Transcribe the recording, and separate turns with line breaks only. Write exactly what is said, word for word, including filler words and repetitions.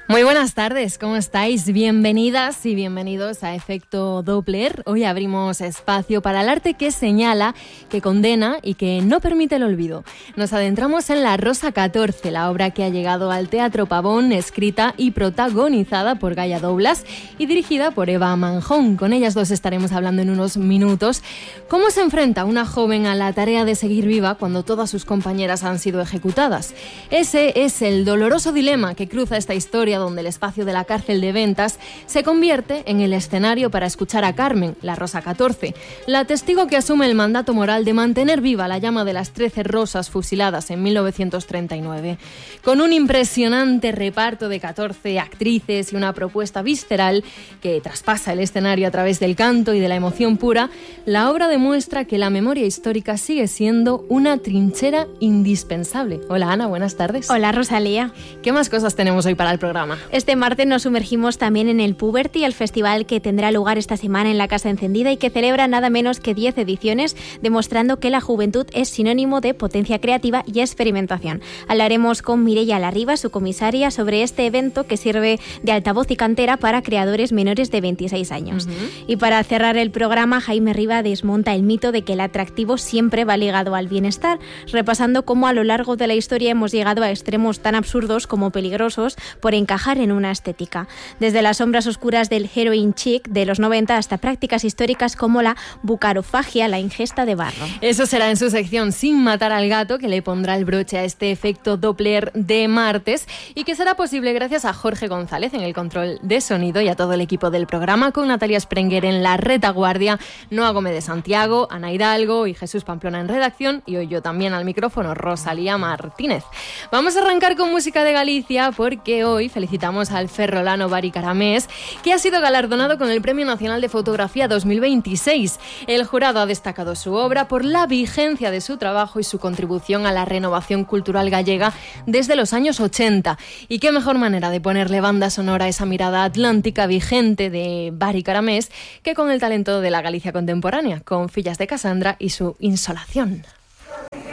Muy buenas tardes, ¿cómo estáis? Bienvenidas y bienvenidos a Efecto Doppler. Hoy abrimos espacio para el arte que señala, que condena y que no permite el olvido. Nos adentramos en La Rosa catorce, la obra que ha llegado al Teatro Pavón, escrita y protagonizada por Gaia Doblas y dirigida por Eva Manjón. Con ellas dos estaremos hablando en unos minutos. ¿Cómo se enfrenta una joven a la tarea de seguir viva cuando todas sus compañeras han sido ejecutadas? Ese es el doloroso dilema que cruza esta historia, donde el espacio de la cárcel de Ventas se convierte en el escenario para escuchar a Carmen, la Rosa catorce, la testigo que asume el mandato moral de mantener viva la llama de las trece rosas fusiladas en mil novecientos treinta y nueve. Con un impresionante reparto de catorce actrices y una propuesta visceral que traspasa el escenario a través del canto y de la emoción pura, la obra demuestra que la memoria histórica sigue siendo una trinchera indispensable. Hola Ana, buenas tardes.
Hola Rosalía.
¿Qué más cosas tenemos hoy para el programa?
Este martes nos sumergimos también en el Puberty, el festival que tendrá lugar esta semana en la Casa Encendida y que celebra nada menos que diez ediciones, demostrando que la juventud es sinónimo de potencia creativa y experimentación. Hablaremos con Mireia Larriba, su comisaria, sobre este evento que sirve de altavoz y cantera para creadores menores de veintiséis años. Uh-huh. Y para cerrar el programa, Jaime Riba desmonta el mito de que el atractivo siempre va ligado al bienestar, repasando cómo a lo largo de la historia hemos llegado a extremos tan absurdos como peligrosos por encajar en una estética. Desde las sombras oscuras del heroin chic de los noventa hasta prácticas históricas como la bucarofagia, la ingesta de barro.
Eso será en su sección Sin matar al gato, que le pondrá el broche a este efecto Doppler de martes y que será posible gracias a Jorge González en el control de sonido y a todo el equipo del programa, con Natalia Sprenger en la retaguardia, Noa Gómez de Santiago, Ana Hidalgo y Jesús Pamplona en redacción, y hoy yo también al micrófono, Rosalía Martínez. Vamos a arrancar con música de Galicia porque hoy felicitamos al ferrolano Bari Caramés, que ha sido galardonado con el Premio Nacional de Fotografía dos mil veintiséis. El jurado ha destacado su obra por la vigencia de su trabajo y su contribución a la renovación cultural gallega desde los años ochenta. Y qué mejor manera de ponerle banda sonora a esa mirada atlántica vigente de Bari Caramés que con el talento de la Galicia contemporánea, con Fillas de Casandra y su Insolación.